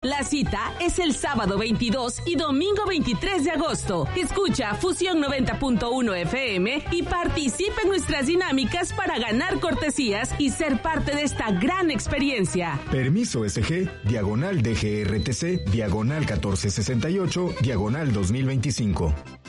La cita es el sábado 22 y domingo 23 de agosto. Escucha Fusión 90.1 FM y participa en nuestras dinámicas para ganar cortesías y ser parte de esta gran experiencia. Permiso SG, diagonal DGRTC, diagonal 1468, diagonal 2025.